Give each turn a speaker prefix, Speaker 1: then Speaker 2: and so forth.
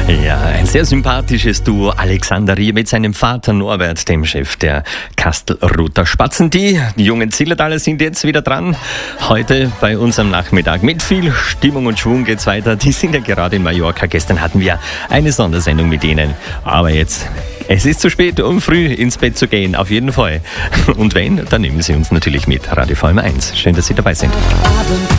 Speaker 1: Ja, ein sehr sympathisches Duo. Alexander Ries mit seinem Vater Norbert, dem Chef der Kastelruther Spatzen. Die jungen Zillertaler sind jetzt wieder dran. Heute bei uns am Nachmittag. Mit viel Stimmung und Schwung geht's weiter. Die sind ja gerade in Mallorca. Gestern hatten wir eine Sondersendung mit ihnen. Aber jetzt, es ist zu spät, um früh ins Bett zu gehen. Auf jeden Fall. Und wenn, dann nehmen Sie uns natürlich mit. Radio VRM1. Schön, dass Sie dabei sind.